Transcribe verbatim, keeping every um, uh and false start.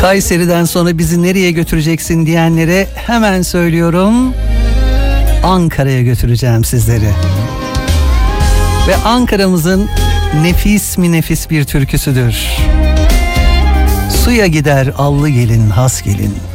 Kayseri'den sonra bizi nereye götüreceksin diyenlere hemen söylüyorum. Ankara'ya götüreceğim sizleri. Ve Ankara'mızın nefis mi nefis bir türküsüdür. Suya gider allı gelin has gelin.